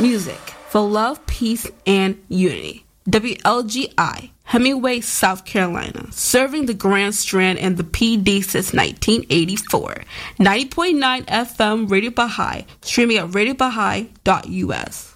Music for love, peace, and unity. WLGI, Hemingway, South Carolina, serving the Grand Strand and the PD since 1984. 90.9 FM Radio Baha'i, streaming at radiobahai.us.